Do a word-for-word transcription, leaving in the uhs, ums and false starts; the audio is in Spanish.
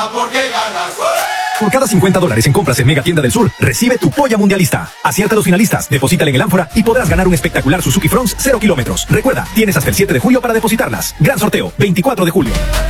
gana porque ganas. Por cada cincuenta dólares en compras en Mega Tienda del Sur, recibe tu polla mundialista. Acierta a los finalistas, deposítala en el ánfora y podrás ganar un espectacular Suzuki Fronts cero kilómetros. Recuerda, tienes hasta el siete de julio para depositarlas. Gran sorteo, veinticuatro de julio.